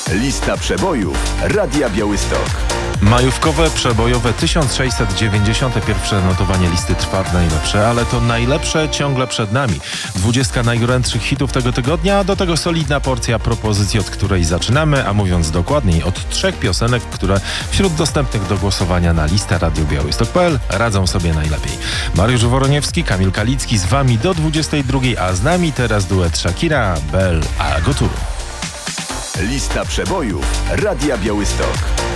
Lista przebojów Radia Białystok. Majówkowe, przebojowe 1691 notowanie listy trwa w najlepsze, ale to najlepsze ciągle przed nami. 20 najgorętszych hitów tego tygodnia, a do tego solidna porcja propozycji, od której zaczynamy, a mówiąc dokładniej, od 3 piosenek, które wśród dostępnych do głosowania na listę radiobiałystok.pl radzą sobie najlepiej. Mariusz Woroniewski, Kamil Kalicki z wami do 22, a z nami teraz duet Shakira, Bell a Goturu. Lista przebojów Radia Białystok.